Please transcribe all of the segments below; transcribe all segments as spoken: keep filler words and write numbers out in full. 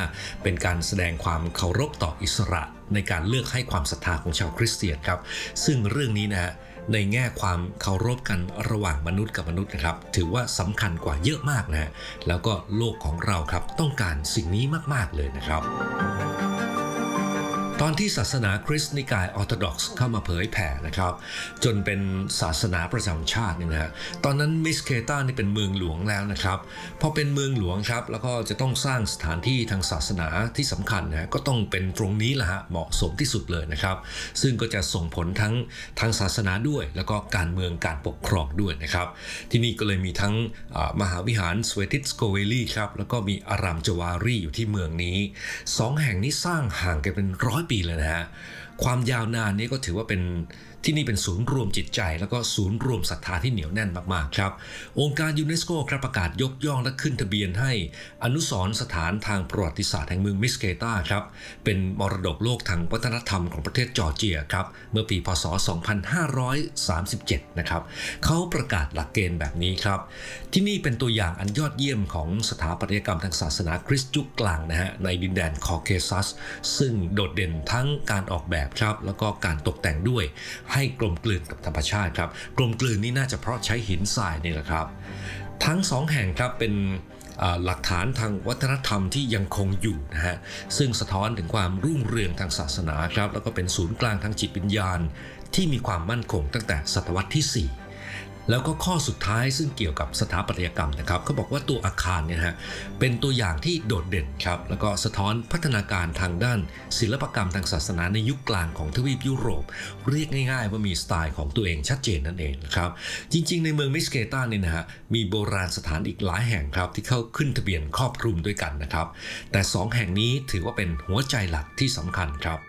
เป็นการแสดงความเคารพต่ออิสระในการเลือกให้ความศรัทธาของชาวคริสเตียนครับซึ่งเรื่องนี้นะฮะในแง่ความเคารพกันระหว่างมนุษย์กับมนุษย์นะครับถือว่าสำคัญกว่าเยอะมากนะฮะแล้วก็โลกของเราครับต้องการสิ่งนี้มากๆเลยนะครับตอนที่ศาสนาคริสต์นิกายออร์โธดอกซ์เข้ามาเผยแผ่นะครับจนเป็นศาสนาประจำชาตินี่นะฮะตอนนั้นมิสเคตานี่เป็นเมืองหลวงแล้วนะครับพอเป็นเมืองหลวงครับแล้วก็จะต้องสร้างสถานที่ทางศาสนาที่สำคัญนะก็ต้องเป็นตรงนี้แหละฮะเหมาะสมที่สุดเลยนะครับซึ่งก็จะส่งผลทั้งทางศาสนาด้วยแล้วก็การเมืองการปกครองด้วยนะครับที่นี่ก็เลยมีทั้งมหาวิหารสเวติสโกเวลีครับแล้วก็มีอารามจวารีอยู่ที่เมืองนี้สองแห่งนี้สร้างห่างกันเป็นร้อยปีเลยนะฮะความยาวนานนี้ก็ถือว่าเป็นที่นี่เป็นศูนย์รวมจิตใจแล้วก็ศูนย์รวมศรัทธาที่เหนียวแน่นมากๆครับองค์การยูเนสโกครับประกาศยกย่องและขึ้นทะเบียนให้อนุสรณ์สถานทางประวัติศาสตร์แห่งเมืองมิสเกตาครับเป็นมรดกโลกทางวัฒนธรรมของประเทศจอร์เจียครับเมื่อปีพ.ศ. สองพันห้าร้อยสามสิบเจ็ดนะครับเขาประกาศหลักเกณฑ์แบบนี้ครับที่นี่เป็นตัวอย่างอันยอดเยี่ยมของสถาปัตยกรรมทางศาสนาคริสต์ยุคกลางนะฮะในดินแดนคอเคซัสซึ่งโดดเด่นทั้งการออกแบบครับแล้วก็การตกแต่งด้วยให้กลมกลืนกับธรรมชาติครับกลมกลืนนี่น่าจะเพราะใช้หินทรายนี่แหละครับทั้งสองแห่งครับเป็นหลักฐานทางวัฒนธรรมที่ยังคงอยู่นะฮะซึ่งสะท้อนถึงความรุ่งเรืองทางศาสนาครับแล้วก็เป็นศูนย์กลางทางจิตวิญญาณที่มีความมั่นคงตั้งแต่ศตวรรษที่สี่แล้วก็ข้อสุดท้ายซึ่งเกี่ยวกับสถาปัตยกรรมนะครับเขาบอกว่าตัวอาคารเนี่ยฮะเป็นตัวอย่างที่โดดเด่นครับแล้วก็สะท้อนพัฒนาการทางด้านศิลปกรรมทางศาสนาในยุคกลางของทวีปยุโรปเรียกง่ายๆว่ามีสไตล์ของตัวเองชัดเจนนั่นเองนะครับจริงๆในเมืองมิสเกตาเนี่ยนะฮะมีโบราณสถานอีกหลายแห่งครับที่เข้าขึ้นทะเบียนครอบคลุมด้วยกันนะครับแต่สองแห่งนี้ถือว่าเป็นหัวใจหลักที่สำคัญครับ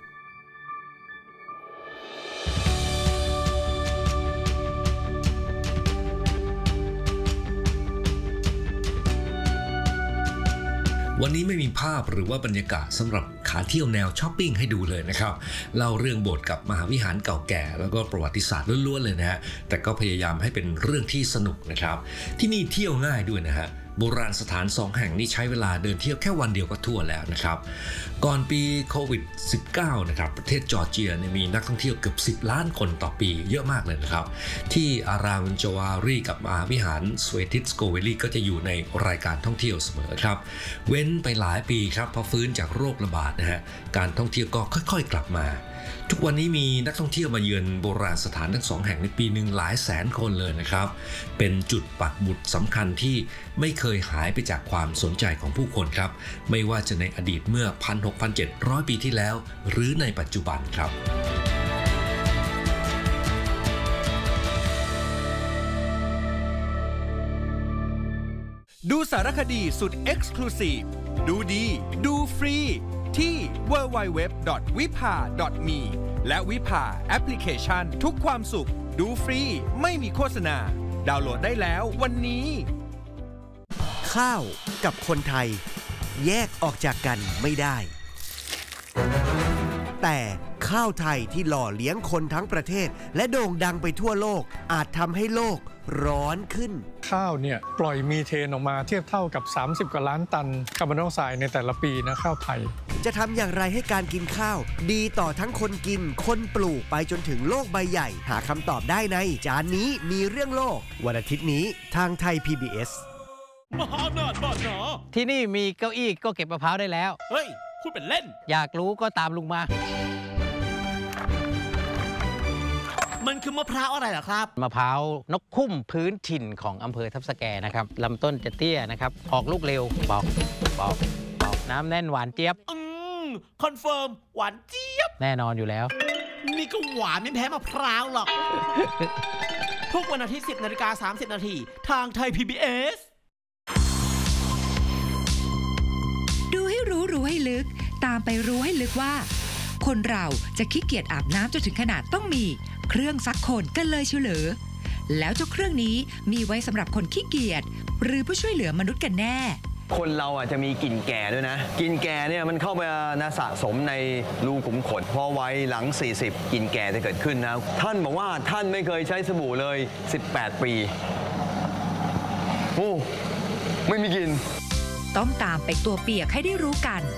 วันนี้ไม่มีภาพหรือว่าบรรยากาศสำหรับขาเที่ยวแนวช้อปปิ้งให้ดูเลยนะครับเล่าเรื่องโบสถ์กับมหาวิหารเก่าแก่แล้วก็ประวัติศาสตร์ล้วนๆเลยนะฮะแต่ก็พยายามให้เป็นเรื่องที่สนุกนะครับที่นี่เที่ยวง่ายด้วยนะฮะโบราณสถานสองแห่งนี้ใช้เวลาเดินเที่ยวแค่วันเดียวก็ทั่วแล้วนะครับก่อนปีโควิด สิบเก้า นะครับประเทศจอร์เจียมีนักท่องเที่ยวเกือบสิบล้านคนต่อปีเยอะมากเลยนะครับที่อารามจวารีกับมหาวิหารสเวติสโกเวลีก็จะอยู่ในรายการท่องเที่ยวเสมอครับเว้นไปหลายปีครับพอฟื้นจากโรคระบาดนะฮะการท่องเที่ยวก็ค่อยๆกลับมาทุกวันนี้มีนักท่องเที่ยวมาเยือนโบราณสถานทั้งสองแห่งในปีหนึ่งหลายแสนคนเลยนะครับเป็นจุดปักหมุดสำคัญที่ไม่เคยหายไปจากความสนใจของผู้คนครับไม่ว่าจะในอดีตเมื่อ หนึ่งพันหกพันเจ็ดร้อย ปีที่แล้วหรือในปัจจุบันครับดูสารคดีสุด Exclusive ดูดีดูฟรีที่ ดับเบิลยู ดับเบิลยู ดับเบิลยู ดอท วิภา ดอท มี และวิภาแอปพลิเคชันทุกความสุขดูฟรีไม่มีโฆษณาดาวน์โหลดได้แล้ววันนี้ข้าวกับคนไทยแยกออกจากกันไม่ได้แต่ข้าวไทยที่หล่อเลี้ยงคนทั้งประเทศและโด่งดังไปทั่วโลกอาจทำให้โลกร้อนขึ้นข้าวเนี่ยปล่อยมีเทนออกมาเทียบเท่ากับสามสิบกว่าล้านตันคาร์บอนไดออกไซด์ในแต่ละปีนะข้าวไทยจะทำอย่างไรให้การกินข้าวดีต่อทั้งคนกินคนปลูกไปจนถึงโลกใบใหญ่หาคำตอบได้ในจานนี้มีเรื่องโลกวันอาทิตย์นี้ทางไทย พี บี เอสมหาอำนาจบ้านหนาที่นี่มีเก้าอี้ก็เก็บมะพร้าวได้แล้วเฮ้ยพูดเป็นเล่นอยากรู้ก็ตามลุงมามันคือมะพร้าวอะไรเหรอครับมะพร้าวนกคุ้มพื้นถิ่นของอำเภอทับสแกนะครับลำต้นจะเตี้ยนะครับออกลูกเร็วบอกบอกบอกน้ำแน่นหวานเจี๊ยบอืมคอนเฟิร์มหวานเจี๊ยบแน่นอนอยู่แล้วนี่ก็หวานไม่แพ้มะพร้าวหรอก ทุกวันอาทิตย์ สิบนาฬิกาสามสิบนาทีทางไทย พี บี เอสดูให้รู้รู้ให้ลึกตามไปรู้ให้ลึกว่าคนเราจะขี้เกียจอาบน้ำจนถึงขนาดต้องมีเครื่องซักขนกันเลยเชียวเหรอแล้วเจ้าเครื่องนี้มีไว้สำหรับคนขี้เกียจหรือผู้ช่วยเหลือมนุษย์กันแน่คนเราอ่ะจะมีกลิ่นแก่ด้วยนะกลิ่นแก่เนี่ยมันเข้าไปนะสะสมในรูขุมขนพอวัยหลังสี่สิบกลิ่นแก่จะเกิดขึ้นนะท่านบอกว่าท่านไม่เคยใช้สบู่เลยสิบแปดปีโอ้ไม่มีกลิ่นต้องตามไปตัวเปียกให้ได้รู้กัน